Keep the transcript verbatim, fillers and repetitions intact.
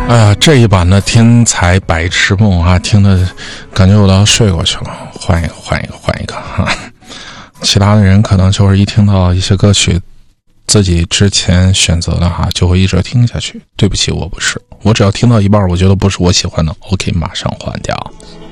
哎呀，这一版的《天才白痴梦》啊，听的感觉我都要睡过去了。换一个，换一个，换一个哈。其他的人可能就是一听到一些歌曲，自己之前选择的哈，就会一直听下去。对不起，我不是，我只要听到一半，我觉得不是我喜欢的 ，OK， 马上换掉。